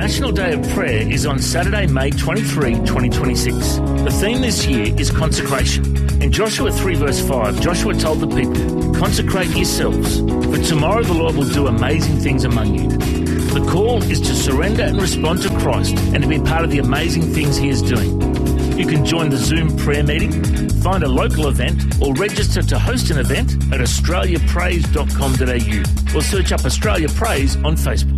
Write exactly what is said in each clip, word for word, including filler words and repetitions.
National Day of Prayer is on Saturday, May twenty-third, twenty twenty-six. The theme this year is consecration. In Joshua three verse five, Joshua told the people, "Consecrate yourselves, for tomorrow the Lord will do amazing things among you." The call is to surrender and respond to Christ and to be part of the amazing things he is doing. You can join the Zoom prayer meeting, find a local event, or register to host an event at australia praise dot com dot a u or search up Australia Praise on Facebook.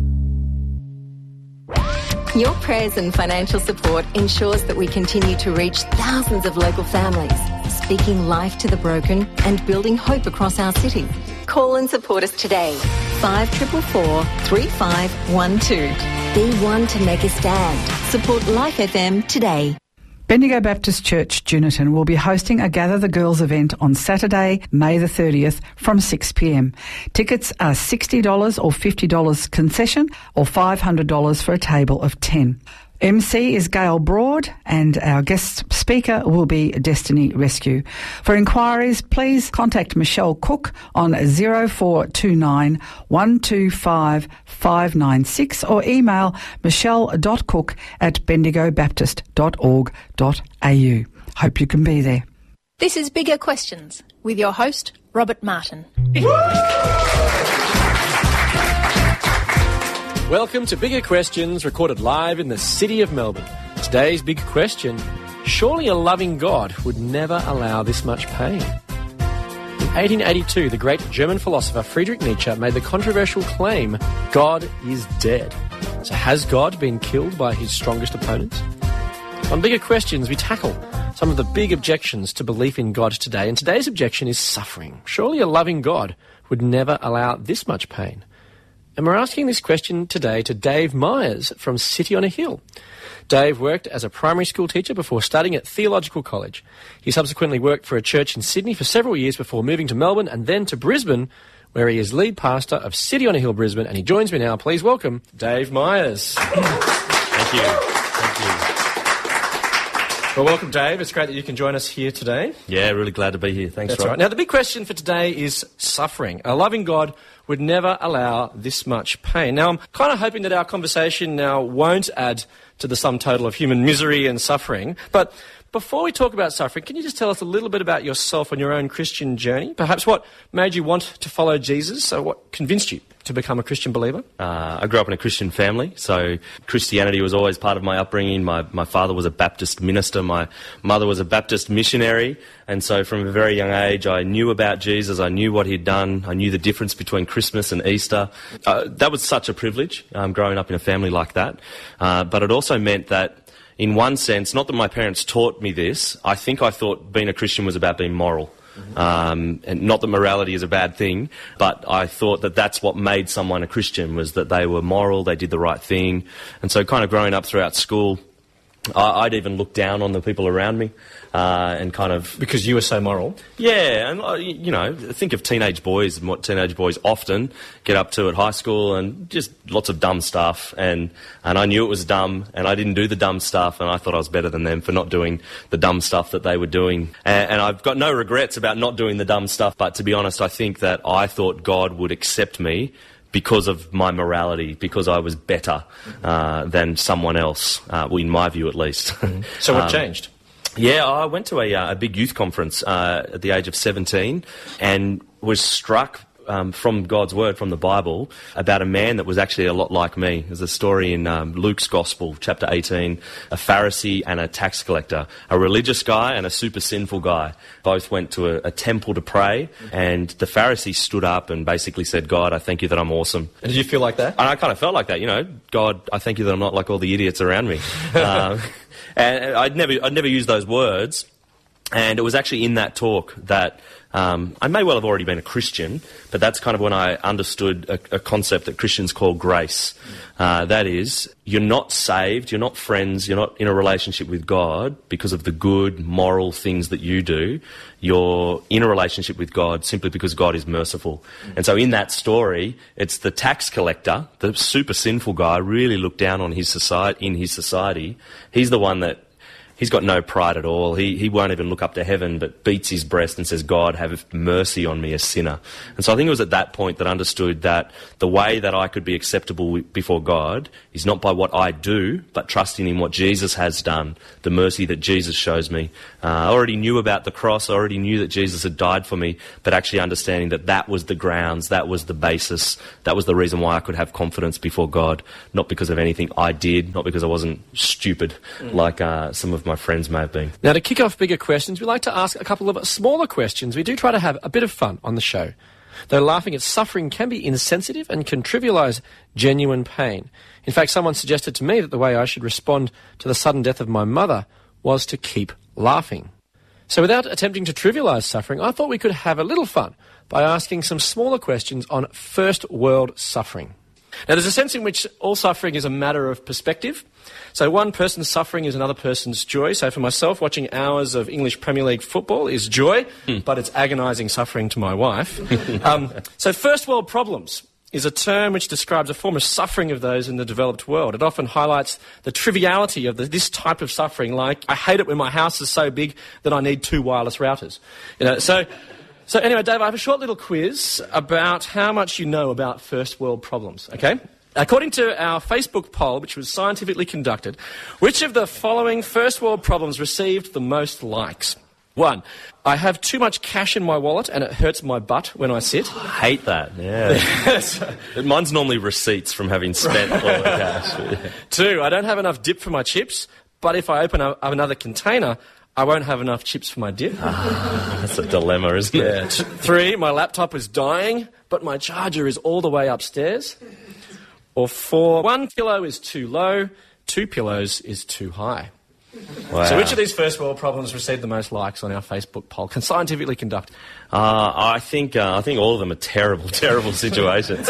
Your prayers and financial support ensures that we continue to reach thousands of local families, speaking life to the broken and building hope across our city. Call and support us today. five four four four, three five one two. Be one to make a stand. Support Life F M today. Bendigo Baptist Church, Juniton, will be hosting a Gather the Girls event on Saturday, May the thirtieth from six p m. Tickets are sixty dollars or fifty dollars concession or five hundred dollars for a table of ten. M C is Gail Broad and our guest speaker will be Destiny Rescue. For inquiries, please contact Michelle Cook on zero four two nine, one two five, five nine six or email michelle dot cook at bendigo baptist dot org dot a u. Hope you can be there. This is Bigger Questions with your host, Robert Martin. Welcome to Bigger Questions, recorded live in the city of Melbourne. Today's big question: surely a loving God would never allow this much pain? In eighteen eighty-two, the great German philosopher Friedrich Nietzsche made the controversial claim, God is dead. So has God been killed by his strongest opponents? On Bigger Questions, we tackle some of the big objections to belief in God today, and today's objection is suffering. Surely a loving God would never allow this much pain. And we're asking this question today to Dave Myers from City on a Hill. Dave worked as a primary school teacher before studying at Theological College. He subsequently worked for a church in Sydney for several years before moving to Melbourne and then to Brisbane, where he is lead pastor of City on a Hill Brisbane, and he joins me now. Please welcome Dave Myers. Thank you. Thank you. Well, welcome, Dave. It's great that you can join us here today. Yeah, really glad to be here. Thanks, That's Rob. right. Now, the big question for today is suffering. A loving God would never allow this much pain. Now, I'm kind of hoping that our conversation now won't add to the sum total of human misery and suffering. But before we talk about suffering, can you just tell us a little bit about yourself and your own Christian journey? Perhaps what made you want to follow Jesus? So what convinced you to become a Christian believer? Uh, I grew up in a Christian family, so Christianity was always part of my upbringing. My, my father was a Baptist minister. My mother was a Baptist missionary. And so from a very young age, I knew about Jesus. I knew what he'd done. I knew the difference between Christmas and Easter. Uh, that was such a privilege, um, growing up in a family like that. Uh, but it also meant that, in one sense, not that my parents taught me this, I think I thought being a Christian was about being moral. Mm-hmm. Um, and not that morality is a bad thing, but I thought that that's what made someone a Christian, was that they were moral, they did the right thing. And so kind of growing up throughout school, I, I'd even look down on the people around me. Uh, and kind of... Because you were so moral? Yeah, and, uh, you know, think of teenage boys and what teenage boys often get up to at high school, and just lots of dumb stuff, and, and I knew it was dumb, and I didn't do the dumb stuff, and I thought I was better than them for not doing the dumb stuff that they were doing. And, and I've got no regrets about not doing the dumb stuff, but to be honest, I think that I thought God would accept me because of my morality, because I was better uh, than someone else, uh, well, in my view at least. Mm-hmm. So what um, changed? Yeah, I went to a, uh, a big youth conference uh, at the age of seventeen and was struck um, from God's Word, from the Bible, about a man that was actually a lot like me. There's a story in um, Luke's Gospel, chapter eighteen, a Pharisee and a tax collector, a religious guy and a super sinful guy. Both went to a, a temple to pray, and the Pharisee stood up and basically said, God, I thank you that I'm awesome. And did you feel like that? And I kind of felt like that, you know, God, I thank you that I'm not like all the idiots around me. um, And I'd never, I'd never used those words, and it was actually in that talk that um, I may well have already been a Christian, but that's kind of when I understood a, a concept that Christians call grace. Uh, that is, you're not saved, you're not friends, you're not in a relationship with God because of the good, moral things that you do. You're in a relationship with God simply because God is merciful. And so in that story, it's the tax collector, the super sinful guy, really looked down on his society, in his society. He's the one that he's got no pride at all. He he won't even look up to heaven, but beats his breast and says, God, have mercy on me, a sinner. And so I think it was at that point that I understood that the way that I could be acceptable before God is not by what I do, but trusting in what Jesus has done, the mercy that Jesus shows me. Uh, I already knew about the cross. I already knew that Jesus had died for me, but actually understanding that that was the grounds, that was the basis, that was the reason why I could have confidence before God, not because of anything I did, not because I wasn't stupid mm. like uh, some of my friends may have been. Now, to kick off bigger questions, we like to ask a couple of smaller questions. We do try to have a bit of fun on the show. Though laughing at suffering can be insensitive and can trivialise genuine pain. In fact, someone suggested to me that the way I should respond to the sudden death of my mother was to keep laughing. So without attempting to trivialise suffering, I thought we could have a little fun by asking some smaller questions on first world suffering. Now, there's a sense in which all suffering is a matter of perspective. So one person's suffering is another person's joy. So for myself, watching hours of English Premier League football is joy, mm. but it's agonising suffering to my wife. um, so first world problems is a term which describes a form of suffering of those in the developed world. It often highlights the triviality of the, this type of suffering, like, I hate it when my house is so big that I need two wireless routers. You know, so... So anyway, Dave, I have a short little quiz about how much you know about first world problems, okay? According to our Facebook poll, which was scientifically conducted, which of the following first world problems received the most likes? One, I have too much cash in my wallet and it hurts my butt when I sit. I hate that, yeah. so, Mine's normally receipts from having spent all the cash. Yeah. Two, I don't have enough dip for my chips, but if I open up another container, I won't have enough chips for my dip. Ah, that's a dilemma, isn't it? Yeah. Three, my laptop is dying, but my charger is all the way upstairs. Or four, one pillow is too low, two pillows is too high. Wow. So which of these first world problems received the most likes on our Facebook poll? Can scientifically conducted? Uh, I think uh, I think all of them are terrible, terrible situations.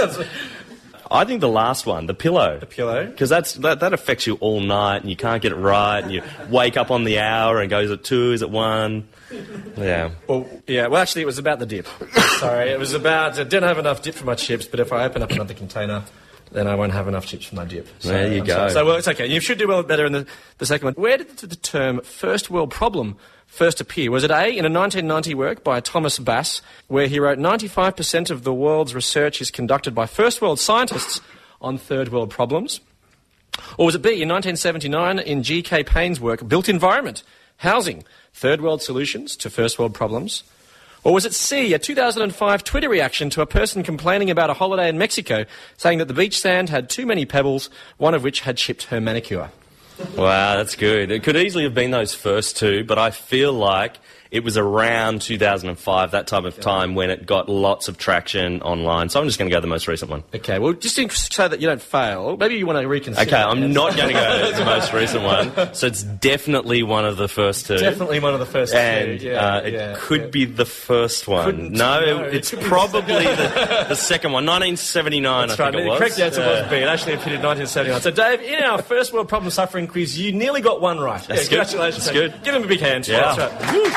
I think the last one, the pillow. The pillow? Because that's that, that affects you all night and you can't get it right and you wake up on the hour and goes at two, is it one? Yeah. Well, yeah, well, actually, it was about the dip. Sorry, it was about, I didn't have enough dip for my chips, but if I open up another container, then I won't have enough chips for my dip. So, there you I'm go. Sorry. So, well, it's okay. You should do well better in the, the second one. Where did the, the term first world problem first appear? Was it A, in a nineteen ninety work by Thomas Bass, where he wrote ninety-five percent of the world's research is conducted by first world scientists on third world problems? Or was it B, in nineteen seventy-nine in G K Payne's work, Built Environment, Housing, Third World Solutions to First World Problems? Or was it C, a two thousand five Twitter reaction to a person complaining about a holiday in Mexico, saying that the beach sand had too many pebbles, one of which had chipped her manicure? Wow, that's good. It could easily have been those first two, but I feel like it was around two thousand five, that type of time, when it got lots of traction online. So I'm just going to go the most recent one. Okay, well, just so that you don't fail, maybe you want to reconsider. Okay, I'm not going to go the most recent one. So it's definitely one of the first two. Definitely one of the first and, two. Yeah, uh, it yeah, could yeah. be the first one. Couldn't, no, no, it's it probably the, the second one. nineteen seventy-nine, That's I right. think it The was. correct answer uh, was B. It actually appeared in nineteen seventy-nine. So, Dave, in our first world problem suffering quiz, you nearly got one right. That's yeah, good. Congratulations. That's good. Give him a big hand. Yeah. That's right. Woo.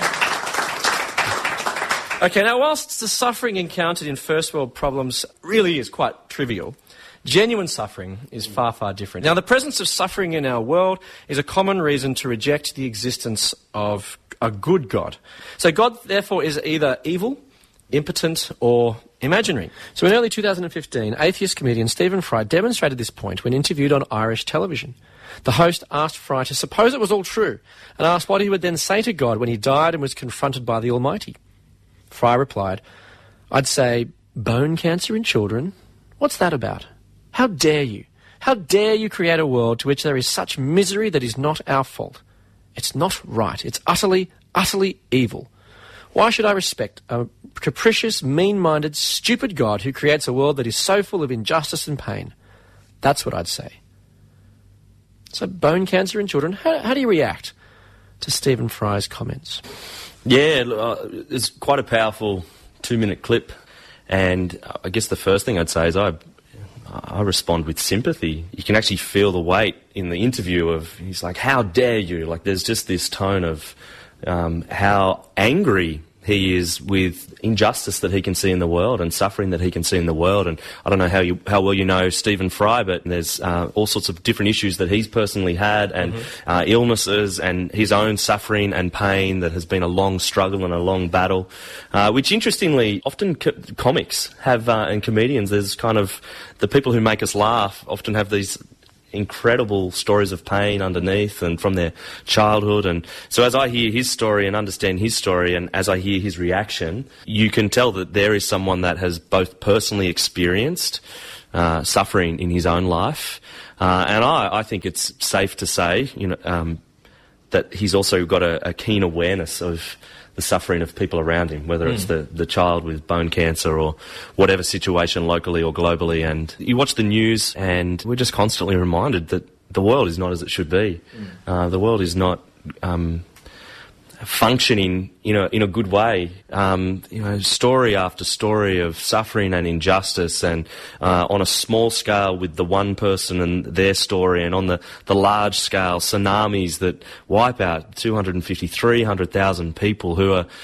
Okay, now whilst the suffering encountered in first world problems really is quite trivial, genuine suffering is far, far different. Now, the presence of suffering in our world is a common reason to reject the existence of a good God. So God, therefore, is either evil, impotent, or imaginary. So in early two thousand fifteen, atheist comedian Stephen Fry demonstrated this point when interviewed on Irish television. The host asked Fry to suppose it was all true and asked what he would then say to God when he died and was confronted by the Almighty. Fry replied, I'd say, bone cancer in children? What's that about? How dare you? How dare you create a world to which there is such misery that is not our fault? It's not right. It's utterly, utterly evil. Why should I respect a capricious, mean-minded, stupid God who creates a world that is so full of injustice and pain? That's what I'd say. So, bone cancer in children, how, how do you react to Stephen Fry's comments? Yeah, uh, it's quite a powerful two-minute clip, and I guess the first thing I'd say is I, I respond with sympathy. You can actually feel the weight in the interview of, he's like, how dare you? Like, there's just this tone of um, how angry he is with injustice that he can see in the world and suffering that he can see in the world. And I don't know how you, how well you know Stephen Fry, but there's uh, all sorts of different issues that he's personally had, and mm-hmm. uh, illnesses and his own suffering and pain that has been a long struggle and a long battle, uh, which interestingly often co- comics have uh, and comedians, there's kind of the people who make us laugh often have these incredible stories of pain underneath and from their childhood. And so as I hear his story and understand his story, and as I hear his reaction, you can tell that there is someone that has both personally experienced uh, suffering in his own life, uh, and I, I think it's safe to say, you know, um, that he's also got a, a keen awareness of the suffering of people around him, whether mm. it's the, the child with bone cancer or whatever situation locally or globally. And you watch the news and we're just constantly reminded that the world is not as it should be. Mm. Uh, the world is not um, functioning in a, in a good way. Um, you know, story after story of suffering and injustice, and uh, on a small scale with the one person and their story, and on the, the large scale tsunamis that wipe out two hundred fifty, three hundred thousand people who are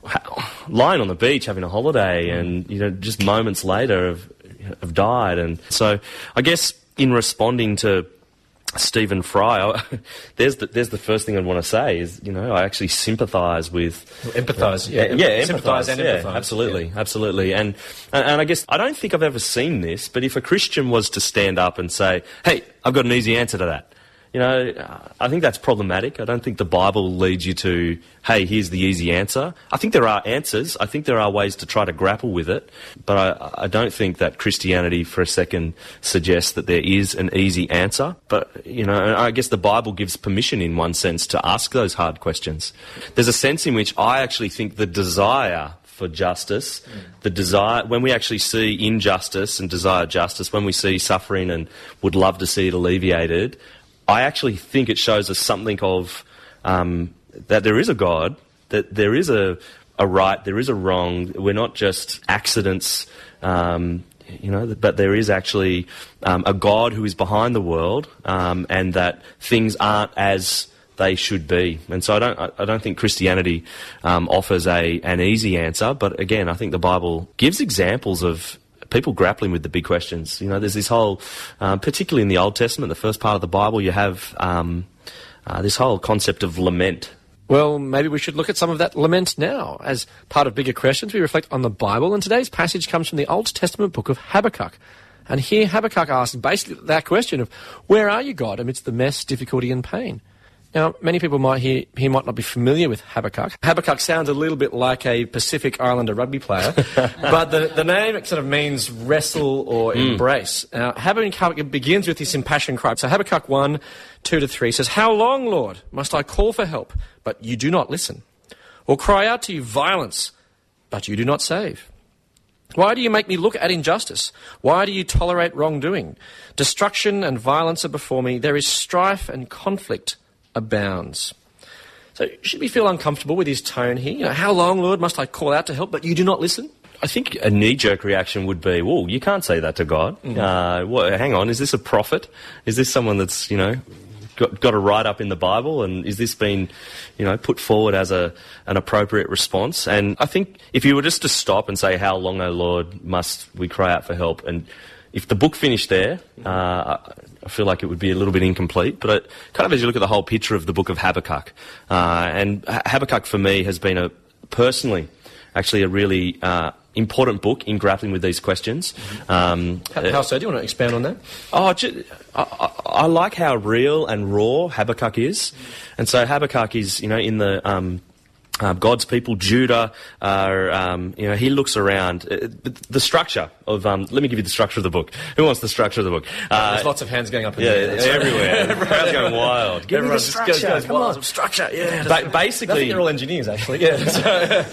lying on the beach having a holiday, and you know, just moments later have, have died. And so I guess in responding to Stephen Fry, I, there's the there's the first thing I'd want to say is, you know, I actually sympathise with... Empathise, yeah. Yeah, yeah sympathise and yeah, empathise. Absolutely, yeah. absolutely. And, and and I guess, I don't think I've ever seen this, but if a Christian was to stand up and say, hey, I've got an easy answer to that, you know, I think that's problematic. I don't think the Bible leads you to, hey, here's the easy answer. I think there are answers. I think there are ways to try to grapple with it. But I, I don't think that Christianity for a second suggests that there is an easy answer. But, you know, I guess the Bible gives permission in one sense to ask those hard questions. There's a sense in which I actually think the desire for justice, mm. the desire, when we actually see injustice and desire justice, when we see suffering and would love to see it alleviated, I actually think it shows us something of um, that there is a God, that there is a, a right, there is a wrong. We're not just accidents, um, you know, but there is actually um, a God who is behind the world, um, and that things aren't as they should be. And so I don't, I don't think Christianity um, offers a an easy answer. But again, I think the Bible gives examples of people grappling with the big questions. You know, there's this whole, um, particularly in the Old Testament, the first part of the Bible, you have um, uh, this whole concept of lament. Well, maybe we should look at some of that lament now. As part of Bigger Questions, we reflect on the Bible, and today's passage comes from the Old Testament book of Habakkuk. And here Habakkuk asks basically that question of, where are you, God, amidst the mess, difficulty and pain? Now, many people might hear, he might not be familiar with Habakkuk. Habakkuk sounds a little bit like a Pacific Islander rugby player, but the, the name sort of means wrestle or mm. embrace. Now, Habakkuk begins with this impassioned cry. So Habakkuk one, two to three says, "How long, Lord, must I call for help, but you do not listen? Or cry out to you violence, but you do not save? Why do you make me look at injustice? Why do you tolerate wrongdoing? Destruction and violence are before me. There is strife and conflict abounds." So should we feel uncomfortable with his tone here? You know, how long, Lord, must I call out to help, but you do not listen? I think a knee-jerk reaction would be, well, you can't say that to God. Mm-hmm. Uh, well, hang on, is this a prophet? Is this someone that's, you know, got, got a write-up in the Bible? And is this been, you know, put forward as a an appropriate response? And I think if you were just to stop and say, how long, O Lord, must we cry out for help? And if the book finished there, uh, I feel like it would be a little bit incomplete. But it, kind of as you look at the whole picture of the book of Habakkuk, uh, and Habakkuk for me has been a personally, actually a really uh, important book in grappling with these questions. Um, how, how so? Do you want to expand on that? Oh, just, I, I, I like how real and raw Habakkuk is, and so Habakkuk is, you know, in the um, Uh, God's people, Judah, are, um, you know, he looks around. Uh, the structure of, um, let me give you the structure of the book. Who wants the structure of the book? Uh, There's lots of hands going up in yeah, the air. everywhere. The crowd's going wild. Give Everyone me the structure. Just goes, goes Come wild. on. Structure, yeah. Ba- basically, I think they're all engineers, actually. Yeah. So,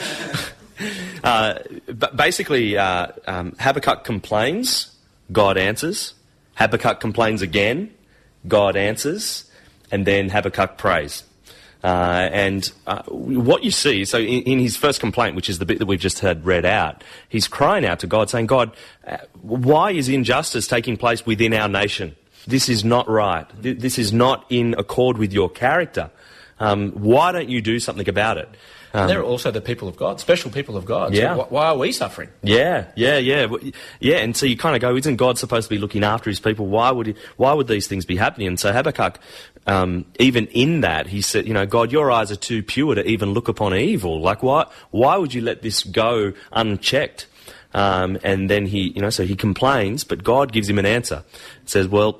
uh, but basically, uh, um, Habakkuk complains, God answers. Habakkuk complains again, God answers. And then Habakkuk prays. Uh, and uh, what you see, so in, in his first complaint, which is the bit that we've just had read out, he's crying out to God, saying, God, uh, why is injustice taking place within our nation? This is not right. This is not in accord with your character. Um, why don't you do something about it? Um, they're also the people of God, special people of God. Yeah. So why are we suffering? Yeah, yeah, yeah. Yeah, and so you kind of go, isn't God supposed to be looking after his people? Why would he, why would these things be happening? And so Habakkuk, um, even in that, he said, you know, God, your eyes are too pure to even look upon evil. Like, why, why would you let this go unchecked? Um, and then he, you know, so he complains, but God gives him an answer. Says, well,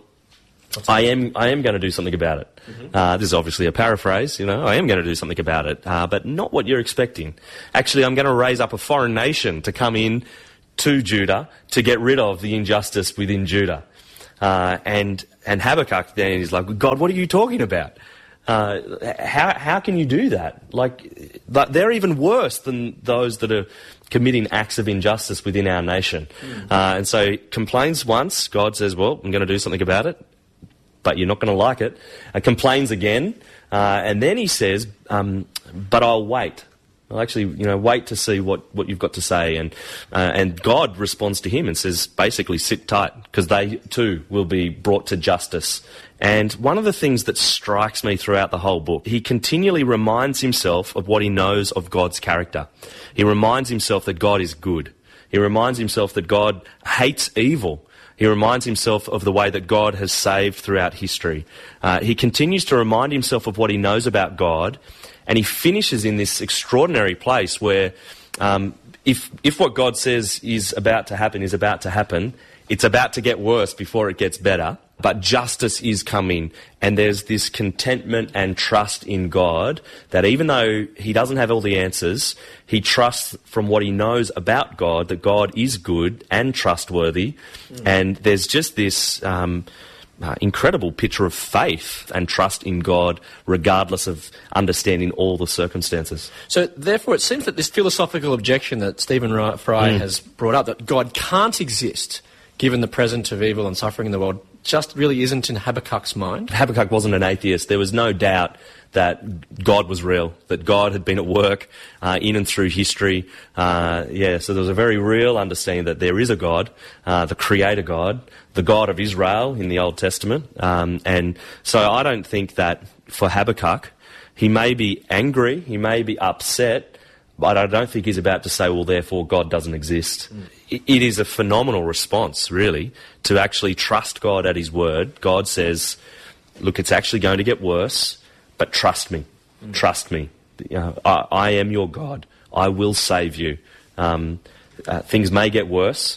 I am, I am going to do something about it. Mm-hmm. Uh, this is obviously a paraphrase, you know, I am going to do something about it, uh, but not what you're expecting. Actually, I'm going to raise up a foreign nation to come in to Judah to get rid of the injustice within Judah. Uh, and, and Habakkuk then is like, God, what are you talking about? Uh, how, how can you do that? Like, they're even worse than those that are committing acts of injustice within our nation. Mm. Uh, and so he complains once, God says, well, I'm going to do something about it, but you're not going to like it. Uh, complains again, uh, and then he says, um, but I'll wait. I'll actually, you know, wait to see what, what you've got to say. And uh, and God responds to him and says, basically, sit tight, because they too will be brought to justice. And one of the things that strikes me throughout the whole book, he continually reminds himself of what he knows of God's character. He reminds himself that God is good. He reminds himself that God hates evil. He reminds himself of the way that God has saved throughout history. Uh, he continues to remind himself of what he knows about God, and he finishes in this extraordinary place where um, if if what God says is about to happen is about to happen, it's about to get worse before it gets better, but justice is coming, and there's this contentment and trust in God that even though he doesn't have all the answers, he trusts from what he knows about God that God is good and trustworthy, mm. and there's just this um, uh, incredible picture of faith and trust in God regardless of understanding all the circumstances. So therefore it seems that this philosophical objection that Stephen Fry mm. has brought up, that God can't exist given the presence of evil and suffering in the world, just really isn't in Habakkuk's mind. Habakkuk wasn't an atheist. There was no doubt that God was real, that God had been at work uh, in and through history. Uh, yeah, so there was a very real understanding that there is a God, uh, the Creator God, the God of Israel in the Old Testament. Um, and so I don't think that for Habakkuk, he may be angry, he may be upset, but I don't think he's about to say, well, therefore God doesn't exist. Mm. It is a phenomenal response, really, to actually trust God at his word. God says, look, it's actually going to get worse, but trust me. Mm. Trust me. You know, I, I am your God. I will save you. Um, uh, things may get worse,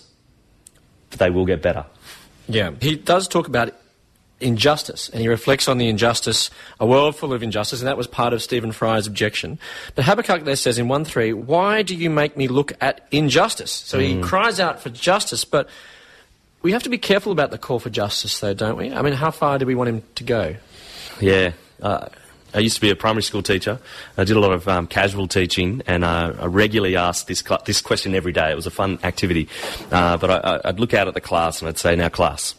but they will get better. Yeah. He does talk about injustice, and he reflects on the injustice, a world full of injustice, and that was part of Stephen Fry's objection. But Habakkuk there says in one three, why do you make me look at injustice? So mm. he cries out for justice, but we have to be careful about the call for justice, though, don't we? I mean, how far do we want him to go? Yeah. Uh, I used to be a primary school teacher. I did a lot of um, casual teaching, and uh, I regularly asked this cl- this question every day. It was a fun activity. Uh, but I, I'd look out at the class and I'd say, now, class,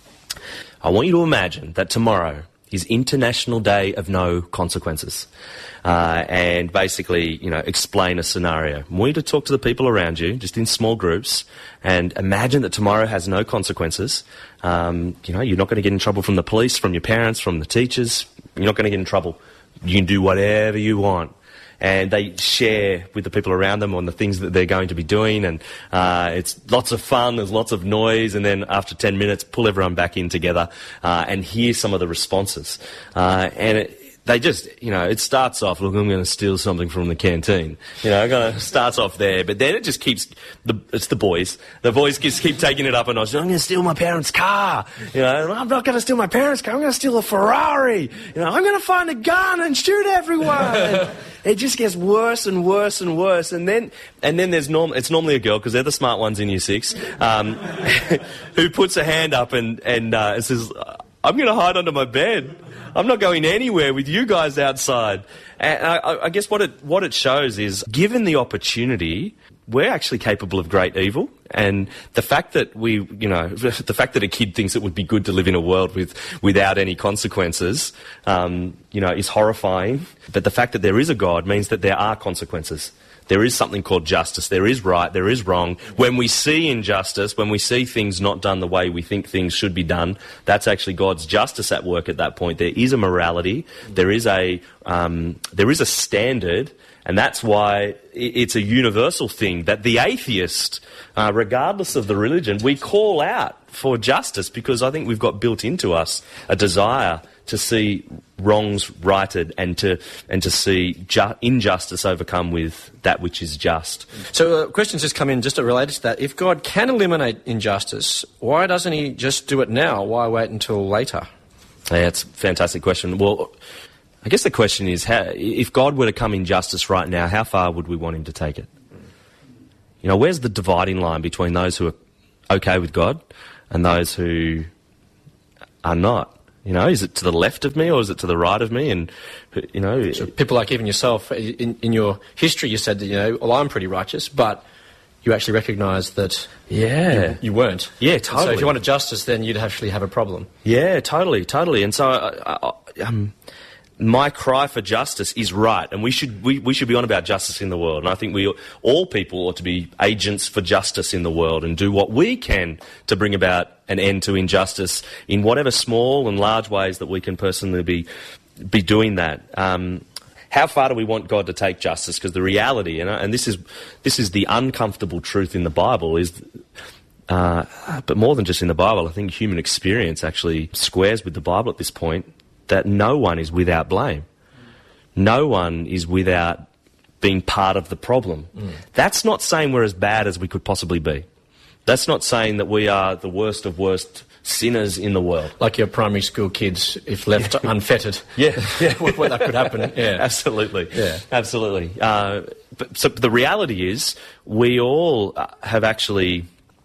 I want you to imagine that tomorrow is International Day of No Consequences. Uh, and basically, you know, explain a scenario. I want you to talk to the people around you, just in small groups, and imagine that tomorrow has no consequences. Um, you know, you're not going to get in trouble from the police, from your parents, from the teachers. You're not going to get in trouble. You can do whatever you want. And they share with the people around them on the things that they're going to be doing, and uh, it's lots of fun, there's lots of noise, and then after ten minutes, pull everyone back in together uh, and hear some of the responses. Uh, and it, they just, you know, it starts off, look, I'm going to steal something from the canteen. You know, it kind of starts off there, but then it just keeps, the, it's the boys. The boys just keep taking it up a notch. I'm going to steal my parents' car. You know, I'm not going to steal my parents' car, I'm going to steal a Ferrari. You know, I'm going to find a gun and shoot everyone. And it just gets worse and worse and worse. And then, and then there's norm, it's normally a girl, because they're the smart ones in year six, um, who puts a hand up and, and uh, says, I'm going to hide under my bed. I'm not going anywhere with you guys outside. And I, I guess what it what it shows is, given the opportunity, we're actually capable of great evil. And the fact that we, you know, the fact that a kid thinks it would be good to live in a world with without any consequences, um, you know, is horrifying. But the fact that there is a God means that there are consequences. There is something called justice. There is right. There is wrong. When we see injustice, when we see things not done the way we think things should be done, that's actually God's justice at work at that point. There is a morality. There is a um, there is a standard, And that's why it's a universal thing that the atheist, uh, regardless of the religion, we call out for justice, because I think we've got built into us a desire to see wrongs righted and to and to see ju- injustice overcome with that which is just. So uh, questions just come in just related to that. If God can eliminate injustice, why doesn't he just do it now? Why wait until later? Yeah, it's a fantastic question. Well, I guess the question is, how, if God were to come in justice right now, how far would we want him to take it? You know, where's the dividing line between those who are okay with God and those who are not? You know, is it to the left of me or is it to the right of me? And, you know... So people like even yourself, in, in your history you said that, you know, well, I'm pretty righteous, but you actually recognise that yeah. you, you weren't. Yeah, totally. So if you wanted justice, then you'd actually have a problem. Yeah, totally, totally. And so... I, I, um, my cry for justice is right, and we should we, we should be on about justice in the world. And I think we all people ought to be agents for justice in the world and do what we can to bring about an end to injustice in whatever small and large ways that we can personally be be doing that. Um, how far do we want God to take justice? Because the reality, and, and this is this is the uncomfortable truth in the Bible, is. Uh, but more than just in the Bible, I think human experience actually squares with the Bible at this point. That no one is without blame. No one is without being part of the problem. Mm. That's not saying we're as bad as we could possibly be. That's not saying that we are the worst of worst sinners in the world. Like your primary school kids, if left unfettered. Yeah, yeah. What that could happen. Yeah, absolutely. Yeah, absolutely. Uh, but so the reality is, we all have actually.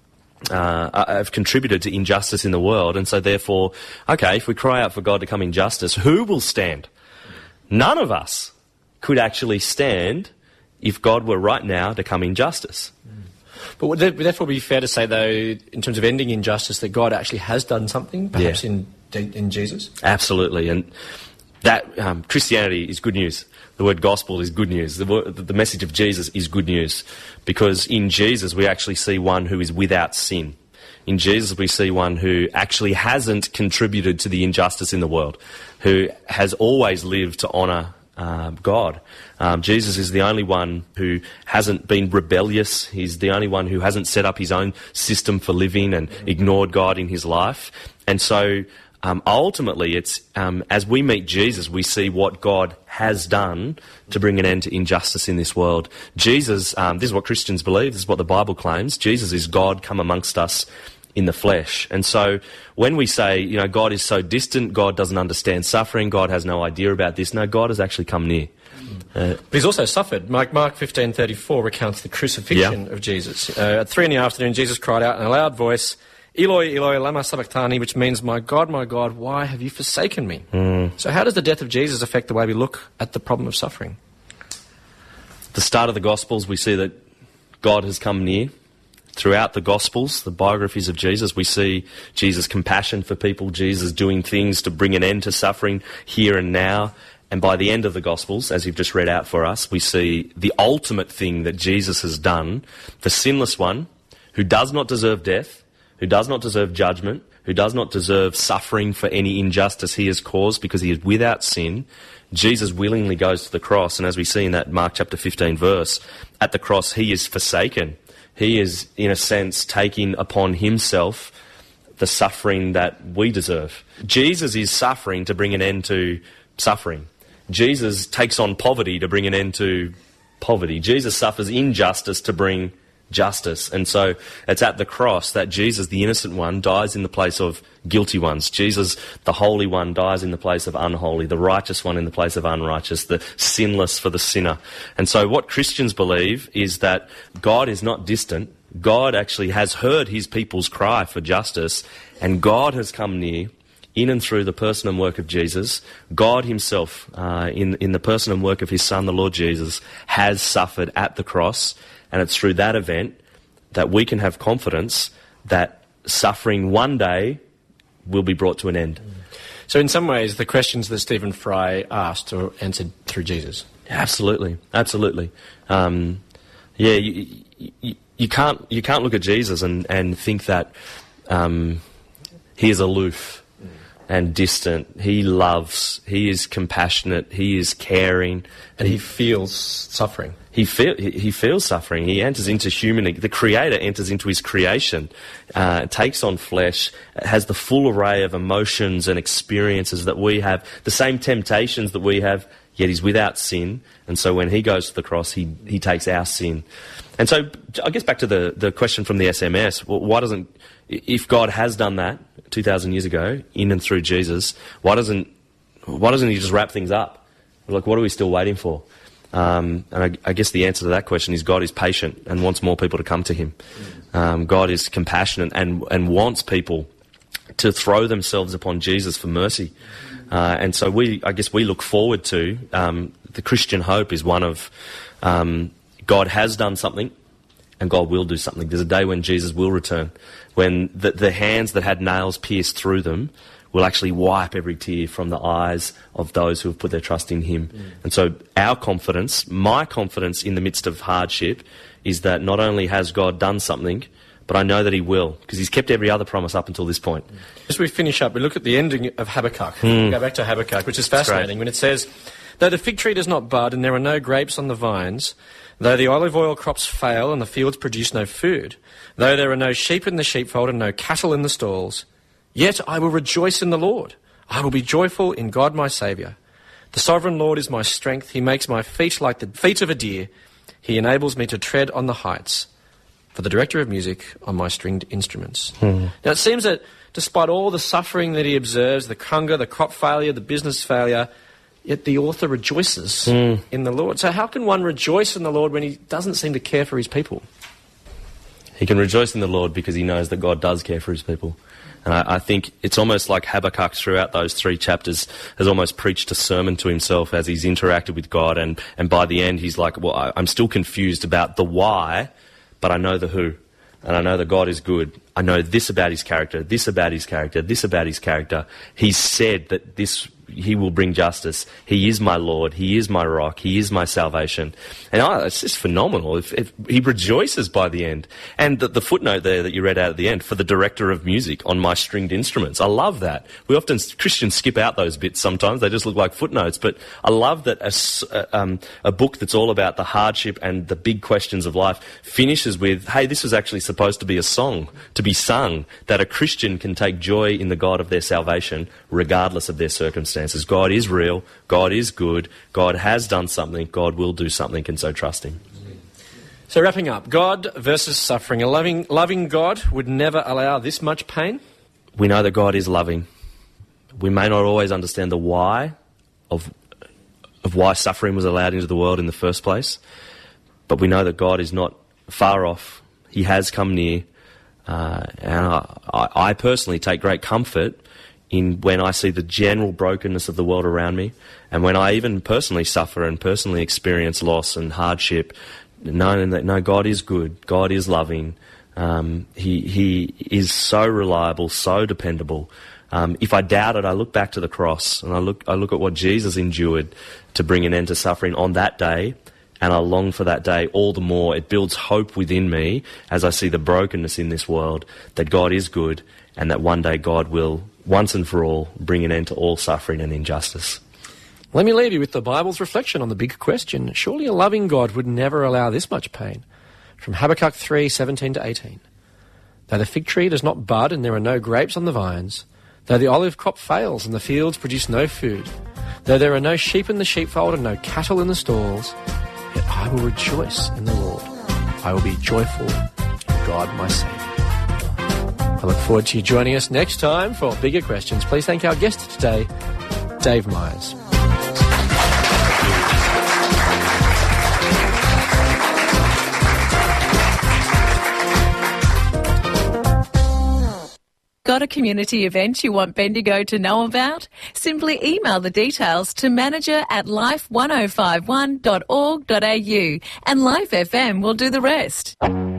Uh, have contributed to injustice in the world, and so therefore, okay, if we cry out for God to come in justice, who will stand? None of us could actually stand if God were right now to come in justice. But would it therefore be fair to say, though, in terms of ending injustice, that God actually has done something, perhaps yeah. in in Jesus? Absolutely, and that um, Christianity is good news. The word gospel is good news. The, the message of Jesus is good news, because in Jesus we actually see one who is without sin. In Jesus we see one who actually hasn't contributed to the injustice in the world, who has always lived to honour uh, God. Um, Jesus is the only one who hasn't been rebellious. He's the only one who hasn't set up his own system for living and ignored God in his life. And so... Um, ultimately, it's um, as we meet Jesus, we see what God has done to bring an end to injustice in this world. Jesus, um, this is what Christians believe, this is what the Bible claims, Jesus is God come amongst us in the flesh. And so when we say, you know, God is so distant, God doesn't understand suffering, God has no idea about this, no, God has actually come near. Uh, but he's also suffered. Mark, Mark fifteen thirty-four recounts the crucifixion yeah. of Jesus. Uh, at three in the afternoon, Jesus cried out in a loud voice, Eloi, Eloi, lama sabachthani, which means, my God, my God, why have you forsaken me? Mm. So how does the death of Jesus affect the way we look at the problem of suffering? At the start of the Gospels, we see that God has come near. Throughout the Gospels, the biographies of Jesus, we see Jesus' compassion for people, Jesus doing things to bring an end to suffering here and now. And by the end of the Gospels, as you've just read out for us, we see the ultimate thing that Jesus has done, the sinless one, who does not deserve death, who does not deserve judgment, who does not deserve suffering for any injustice he has caused because he is without sin. Jesus willingly goes to the cross, and as we see in that Mark chapter fifteen verse, at the cross he is forsaken. He is, in a sense, taking upon himself the suffering that we deserve. Jesus is suffering to bring an end to suffering. Jesus takes on poverty to bring an end to poverty. Jesus suffers injustice to bring justice. And so it's at the cross that Jesus, the innocent one, dies in the place of guilty ones. Jesus, the holy one, dies in the place of unholy, the righteous one in the place of unrighteous, the sinless for the sinner. And so what Christians believe is that God is not distant. God actually has heard his people's cry for justice, and God has come near in and through the person and work of Jesus. God himself, uh, in, in the person and work of his Son, the Lord Jesus, has suffered at the cross. And it's through that event that we can have confidence that suffering one day will be brought to an end. So in some ways, the questions that Stephen Fry asked are answered through Jesus. Absolutely, absolutely. Um, yeah, you, you, you can't you can't look at Jesus and, and think that um, he is aloof, and distant. He loves, he is compassionate, he is caring. And he feels suffering. He, feel, he, he feels suffering. He enters into human... The Creator enters into his creation, uh, takes on flesh, has the full array of emotions and experiences that we have, the same temptations that we have, yet he's without sin. And so when he goes to the cross, he, he takes our sin. And so I guess back to the, the question from the S M S, well, why doesn't... If God has done that two thousand years ago, in and through Jesus, why doesn't why doesn't he just wrap things up? Like, what are we still waiting for? Um, and I, I guess the answer to that question is God is patient and wants more people to come to him. Um, God is compassionate and, and wants people to throw themselves upon Jesus for mercy. Uh, and so we, I guess we look forward to, um, the Christian hope is one of um, God has done something and God will do something. There's a day when Jesus will return, when the, the hands that had nails pierced through them will actually wipe every tear from the eyes of those who have put their trust in him. Mm. And so our confidence, my confidence in the midst of hardship, is that not only has God done something, but I know that he will, because he's kept every other promise up until this point. Mm. As we finish up, we look at the ending of Habakkuk. Mm. We go back to Habakkuk, which is fascinating, when it says, though the fig tree does not bud and there are no grapes on the vines, though the olive oil crops fail and the fields produce no food, though there are no sheep in the sheepfold and no cattle in the stalls, yet I will rejoice in the Lord. I will be joyful in God my Saviour. The sovereign Lord is my strength. He makes my feet like the feet of a deer. He enables me to tread on the heights. For the director of music on my stringed instruments. Mm. Now it seems that despite all the suffering that he observes, the hunger, the crop failure, the business failure, yet the author rejoices mm. in the Lord. So how can one rejoice in the Lord when he doesn't seem to care for his people? He can rejoice in the Lord because he knows that God does care for his people. And I, I think it's almost like Habakkuk throughout those three chapters has almost preached a sermon to himself as he's interacted with God. And, and by the end, he's like, well, I, I'm still confused about the why, but I know the who. And I know that God is good. I know this about his character, this about his character, this about his character. He's said that this... he will bring justice. He is my Lord. He is my rock. He is my salvation. And oh, it's just phenomenal. If, if he rejoices by the end. And the, the footnote there that you read out at the end, for the director of music on my stringed instruments. I love that. We often, Christians skip out those bits sometimes. They just look like footnotes. But I love that a, um, a book that's all about the hardship and the big questions of life finishes with, hey, this was actually supposed to be a song, to be sung, that a Christian can take joy in the God of their salvation regardless of their circumstances. God is real, God is good, God has done something, God will do something, and so trust him. So wrapping up, God versus suffering. A loving, loving God would never allow this much pain? We know that God is loving. We may not always understand the why of, of why suffering was allowed into the world in the first place, but we know that God is not far off. He has come near, uh, and I, I personally take great comfort in when I see the general brokenness of the world around me, and when I even personally suffer and personally experience loss and hardship, knowing that no, God is good, God is loving, um, he he is so reliable, so dependable. Um, if I doubt it, I look back to the cross and I look I look at what Jesus endured to bring an end to suffering on that day, and I long for that day all the more. It builds hope within me as I see the brokenness in this world, that God is good and that one day God will, once and for all, bring an end to all suffering and injustice. Let me leave you with the Bible's reflection on the big question. Surely a loving God would never allow this much pain. From Habakkuk three, seventeen to eighteen. Though the fig tree does not bud and there are no grapes on the vines, though the olive crop fails and the fields produce no food, though there are no sheep in the sheepfold and no cattle in the stalls, yet I will rejoice in the Lord. I will be joyful in God my Saviour. I look forward to you joining us next time for Bigger Questions. Please thank our guest today, Dave Myers. Got a community event you want Bendigo to know about? Simply email the details to manager at life ten fifty-one dot org dot a u and Life F M will do the rest.